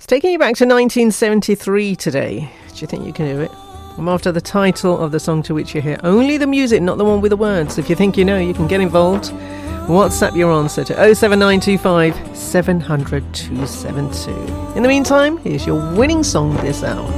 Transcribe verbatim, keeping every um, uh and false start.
It's taking you back to nineteen seventy-three today. Do you think you can do it? I'm after the title of the song to which you hear only the music, not the one with the words. If you think you know, you can get involved. WhatsApp your answer to oh seven nine two five seven hundred two seven two. In the meantime, here's your winning song this hour.